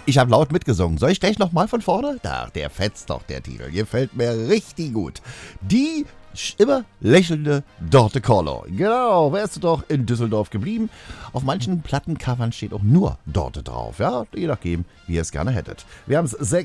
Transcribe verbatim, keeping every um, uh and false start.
Ich habe laut mitgesungen. Soll ich gleich nochmal von vorne? Da, der fetzt doch, der Titel. Gefällt mir richtig gut. Die immer lächelnde Dorte Collo. Genau, wärst du doch in Düsseldorf geblieben. Auf manchen Plattencovern steht auch nur Dorte drauf. Ja, je nachdem, wie ihr es gerne hättet. Wir haben es